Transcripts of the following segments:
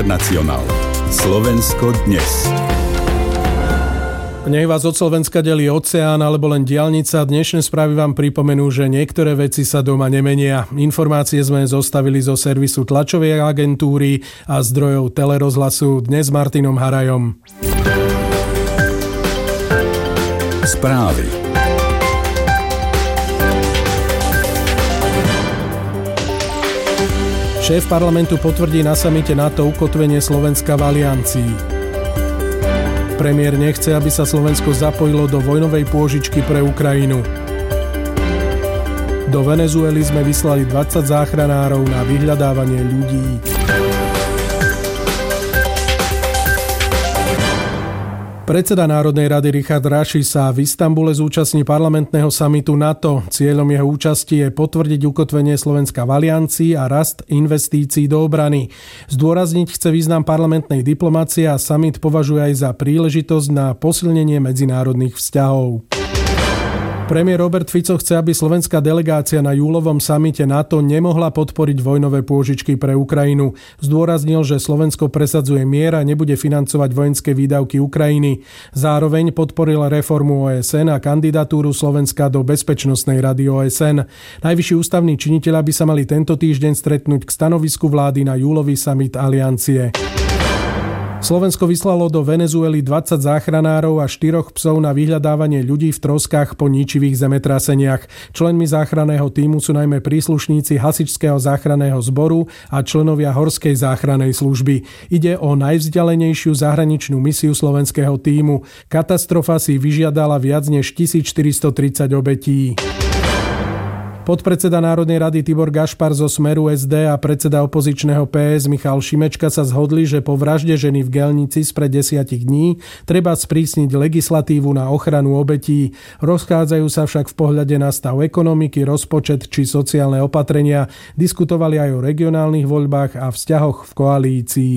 Nacionál. Slovensko dnes. Nech vás od Slovenska delí oceán alebo len diaľnica, dnešné správy vám pripomenú, že niektoré veci sa doma nemenia. Informácie sme zostavili zo servisu tlačovej agentúry a zdrojov Telerozhlasu, dnes s Martinom Harajom. Správy. Šéf parlamentu potvrdí na samite NATO ukotvenie Slovenska v aliancii. Premiér nechce, aby sa Slovensko zapojilo do vojnovej pôžičky pre Ukrajinu. Do Venezuely sme vyslali 20 záchranárov na vyhľadávanie ľudí. Predseda Národnej rady Richard Raši sa v Istanbule zúčastní parlamentného samitu NATO. Cieľom jeho účasti je potvrdiť ukotvenie Slovenska v aliancii a rast investícií do obrany. Zdôrazniť chce význam parlamentnej diplomácie a samit považuje aj za príležitosť na posilnenie medzinárodných vzťahov. Premiér Robert Fico chce, aby slovenská delegácia na júlovom samite NATO nemohla podporiť vojnové pôžičky pre Ukrajinu. Zdôraznil, že Slovensko presadzuje mier a nebude financovať vojenské výdavky Ukrajiny. Zároveň podporil reformu OSN a kandidatúru Slovenska do Bezpečnostnej rady OSN. Najvyšší ústavní činitelia by sa mali tento týždeň stretnúť k stanovisku vlády na júlový samit aliancie. Slovensko vyslalo do Venezuely 20 záchranárov a 4 psov na vyhľadávanie ľudí v troskách po ničivých zemetraseniach. Členmi záchranného tímu sú najmä príslušníci hasičského záchranného zboru a členovia horskej záchrannej služby. Ide o najvzdialenejšiu zahraničnú misiu slovenského tímu. Katastrofa si vyžiadala viac než 1430 obetí. Podpredseda Národnej rady Tibor Gašpar zo Smeru SD a predseda opozičného PS Michal Šimečka sa zhodli, že po vražde ženy v Gelnici spred 10 dní treba sprísniť legislatívu na ochranu obetí. Rozchádzajú sa však v pohľade na stav ekonomiky, rozpočet či sociálne opatrenia. Diskutovali aj o regionálnych voľbách a vzťahoch v koalícii.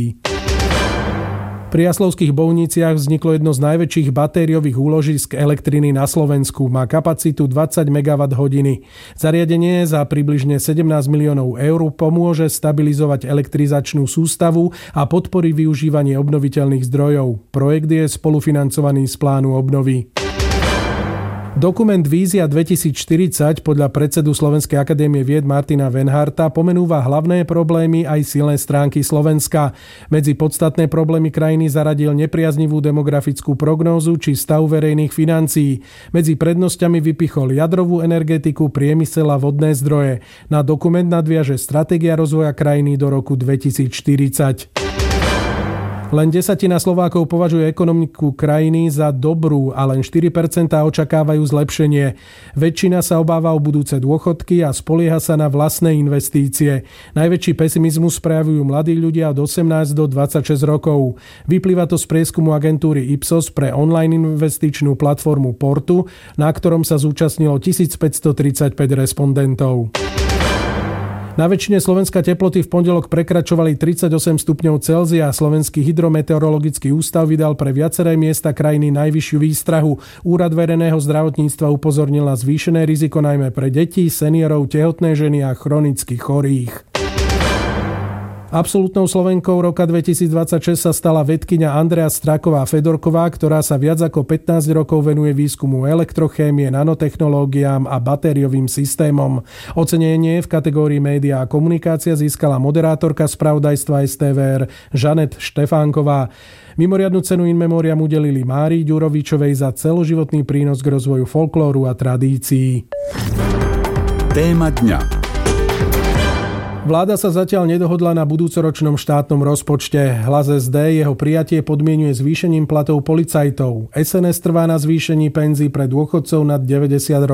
Pri Jaslovských Bohuniciach vzniklo jedno z najväčších batériových úložisk elektriny na Slovensku. Má kapacitu 20 MWh. Zariadenie za približne 17 miliónov eur pomôže stabilizovať elektrizačnú sústavu a podporí využívanie obnoviteľných zdrojov. Projekt je spolufinancovaný z plánu obnovy. Dokument Vízia 2040 podľa predsedu Slovenskej akadémie vied Martina Venharta pomenúva hlavné problémy aj silné stránky Slovenska. Medzi podstatné problémy krajiny zaradil nepriaznivú demografickú prognózu či stav verejných financií. Medzi prednosťami vypichol jadrovú energetiku, priemysel a vodné zdroje. Na dokument nadviaže stratégia rozvoja krajiny do roku 2040. Len 10% Slovákov považuje ekonomiku krajiny za dobrú a len 4% očakávajú zlepšenie. Väčšina sa obáva o budúce dôchodky a spolieha sa na vlastné investície. Najväčší pesimizmus prejavujú mladí ľudia od 18 do 26 rokov. Vyplýva to z prieskumu agentúry Ipsos pre online investičnú platformu Portu, na ktorom sa zúčastnilo 1535 respondentov. Na väčšine Slovenska teploty v pondelok prekračovali 38 stupňov Celzia. Slovenský hydrometeorologický ústav vydal pre viaceré miesta krajiny najvyššiu výstrahu. Úrad verejného zdravotníctva upozornil na zvýšené riziko najmä pre deti, seniorov, tehotné ženy a chronicky chorých. Absolútnou Slovenkou roka 2026 sa stala vedkyňa Andrea Straková-Fedorková, ktorá sa viac ako 15 rokov venuje výskumu elektrochémie, nanotechnológiám a batériovým systémom. Ocenenie v kategórii média a komunikácia získala moderátorka spravodajstva STVR Žanet Štefánková. Mimoriadnu cenu in memoriam udelili Márii Ďurovičovej za celoživotný prínos k rozvoju folklóru a tradícií. Téma dňa. Vláda sa zatiaľ nedohodla na budúcoročnom štátnom rozpočte. Hlas SD jeho prijatie podmienuje zvýšením platov policajtov. SNS trvá na zvýšení penzií pre dôchodcov nad 90 rokov.